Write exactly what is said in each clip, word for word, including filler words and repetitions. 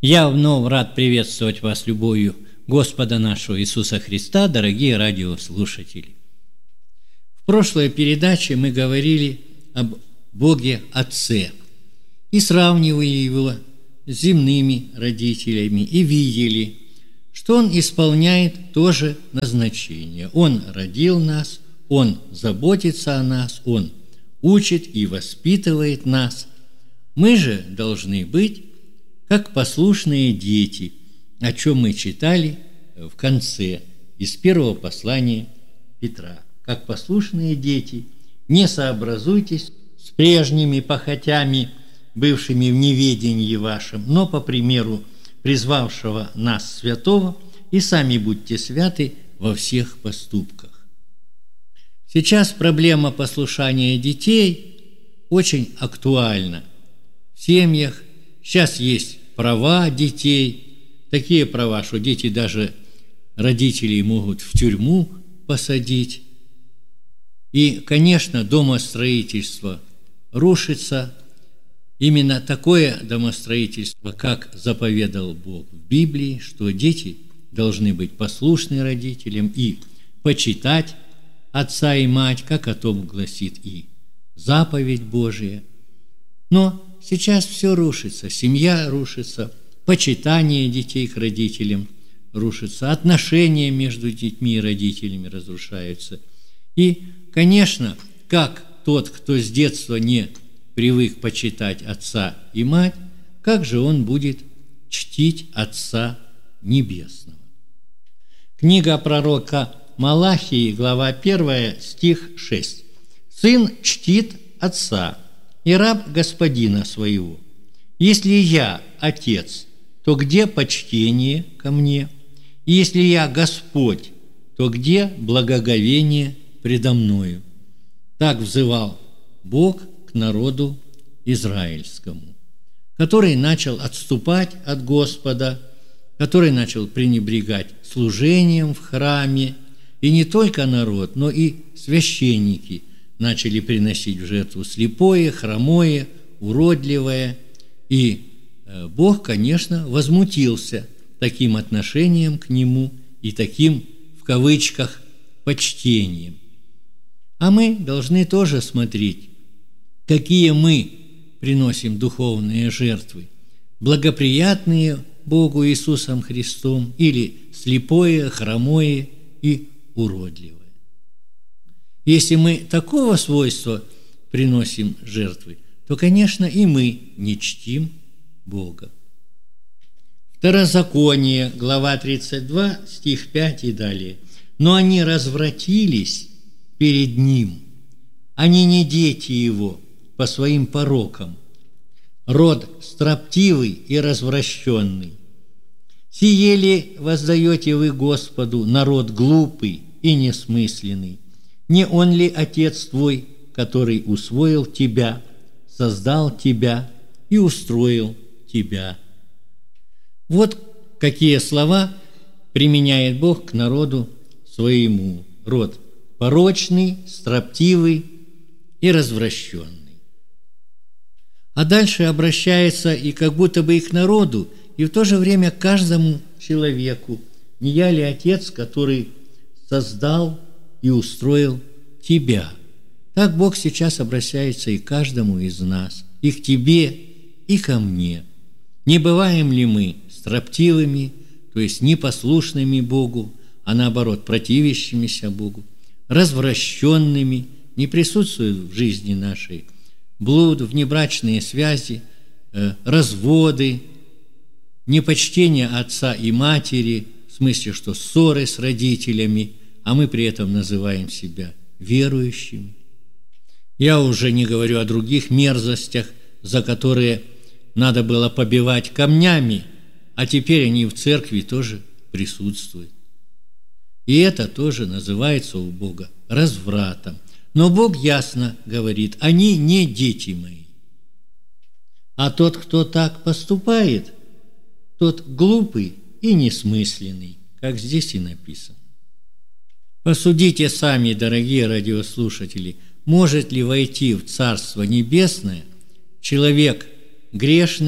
Я вновь рад приветствовать вас любовью Господа нашего Иисуса Христа, дорогие радиослушатели. В прошлой передаче мы говорили об Боге Отце и сравнивали Его с земными родителями и видели, что Он исполняет то же назначение. Он родил нас, Он заботится о нас, Он учит и воспитывает нас. Мы же должны быть как послушные дети, о чем мы читали в конце из первого послания Петра. Как послушные дети, не сообразуйтесь с прежними похотями, бывшими в неведении вашем, но по примеру призвавшего нас святого, и сами будьте святы во всех поступках. Сейчас проблема послушания детей очень актуальна в семьях. Сейчас есть права детей, такие права, что дети даже родителей могут в тюрьму посадить. И, конечно, домостроительство рушится. Именно такое домостроительство, как заповедал Бог в Библии, что дети должны быть послушны родителям и почитать отца и мать, как о том гласит и заповедь Божия. Но сейчас все рушится, семья рушится, почитание детей к родителям рушится, отношения между детьми и родителями разрушаются. И, конечно, как тот, кто с детства не привык почитать отца и мать, как же он будет чтить Отца Небесного? Книга пророка Малахии, глава первая, стих шесть. «Сын чтит отца, и раб господина своего. Если я отец, то где почтение ко мне? И если я Господь, то где благоговение предо мною?» Так взывал Бог к народу израильскому, который начал отступать от Господа, который начал пренебрегать служением в храме, и не только народ, но и священники начали приносить в жертву слепое, хромое, уродливое. И Бог, конечно, возмутился таким отношением к Нему и таким, в кавычках, почтением. А мы должны тоже смотреть, какие мы приносим духовные жертвы, благоприятные Богу Иисусом Христом или слепое, хромое и уродливое. Если мы такого свойства приносим жертвы, то, конечно, и мы не чтим Бога. Второзаконие, глава тридцать два, стих пять и далее. «Но они развратились перед Ним, они не дети Его по своим порокам, род строптивый и развращенный. Сие ли воздаете вы Господу, народ глупый и несмысленный? Не Он ли Отец твой, который усвоил тебя, создал тебя и устроил тебя?» Вот какие слова применяет Бог к народу своему. Род порочный, строптивый и развращенный. А дальше обращается и как будто бы и к народу, и в то же время к каждому человеку. «Не я ли Отец, который создал и устроил тебя?» Так Бог сейчас обращается и к каждому из нас, и к тебе, и ко мне. Не бываем ли мы строптивыми, то есть непослушными Богу, а наоборот противящимися Богу, развращенными, не присутствуют в жизни нашей блуд, внебрачные связи, э, разводы, непочтение отца и матери, в смысле, что ссоры с родителями, а мы при этом называем себя верующими. Я уже не говорю о других мерзостях, за которые надо было побивать камнями, а теперь они в церкви тоже присутствуют. И это тоже называется у Бога развратом. Но Бог ясно говорит: они не дети мои. А тот, кто так поступает, тот глупый и несмысленный, как здесь и написано. Посудите сами, дорогие радиослушатели, может ли войти в Царство Небесное человек грешный,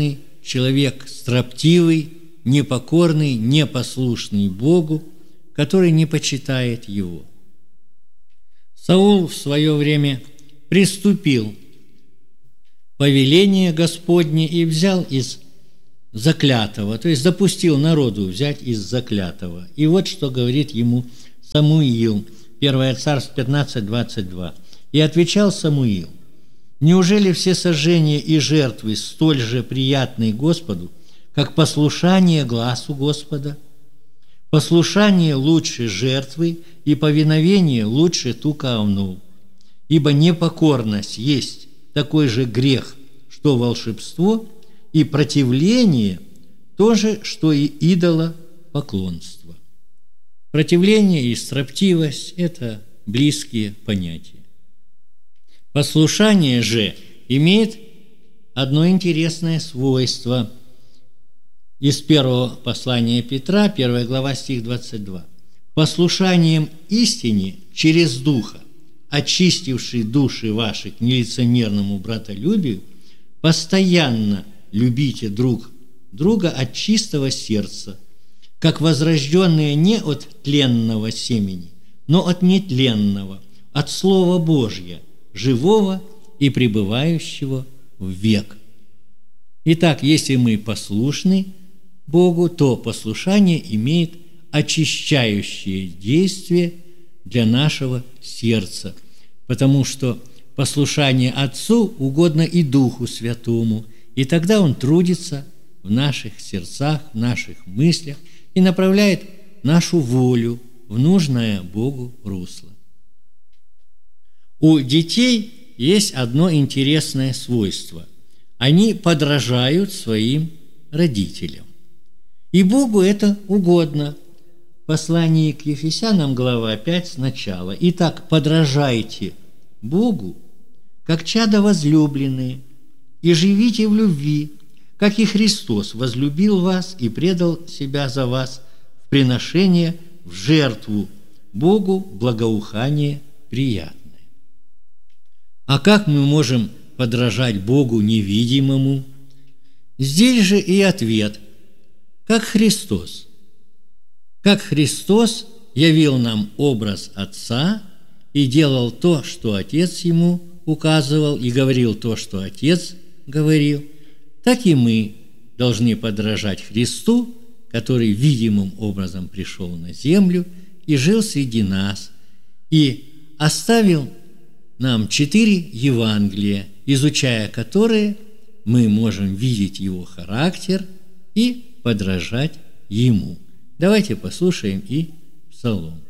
человек строптивый, непокорный, непослушный Богу, который не почитает Его. Саул в свое время приступил повеление Господне и взял из заклятого, то есть допустил народу взять из заклятого. И вот что говорит ему Самуил, первое Царств пятнадцать, двадцать два. «И отвечал Самуил: неужели все сожжения и жертвы столь же приятны Господу, как послушание гласу Господа? Послушание лучше жертвы, и повиновение лучше тука овнов. Ибо непокорность есть такой же грех, что волшебство, и противление то же, что и идолопоклонство». Противление и строптивость – это близкие понятия. Послушание же имеет одно интересное свойство. Из первого послания Петра, первая глава, стих двадцать два. «Послушанием истине через Духа, очистивший души ваши к нелицемерному братолюбию, постоянно любите друг друга от чистого сердца, как возрожденные не от тленного семени, но от нетленного, от Слова Божьего, живого и пребывающего в век». Итак, если мы послушны Богу, то послушание имеет очищающее действие для нашего сердца, потому что послушание Отцу угодно и Духу Святому, и тогда Он трудится в наших сердцах, в наших мыслях и направляет нашу волю в нужное Богу русло. У детей есть одно интересное свойство. Они подражают своим родителям. И Богу это угодно. В послании к Ефесянам, глава пять, сначала. «Итак, подражайте Богу, как чада возлюбленные, и живите в любви, как и Христос возлюбил вас и предал себя за вас в приношение, в жертву Богу благоухание приятное». А как мы можем подражать Богу невидимому? Здесь же и ответ: как Христос. Как Христос явил нам образ Отца и делал то, что Отец Ему указывал, и говорил то, что Отец говорил, так и мы должны подражать Христу, который видимым образом пришел на землю и жил среди нас, и оставил нам четыре Евангелия, изучая которые мы можем видеть Его характер и подражать Ему. Давайте послушаем и Псалом.